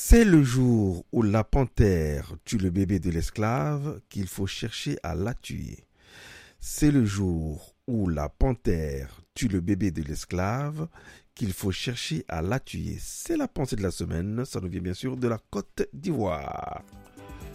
C'est le jour où la panthère tue le bébé de l'esclave qu'il faut chercher à la tuer. C'est le jour où la panthère tue le bébé de l'esclave qu'il faut chercher à la tuer. C'est la pensée de la semaine, ça nous vient bien sûr de la Côte d'Ivoire.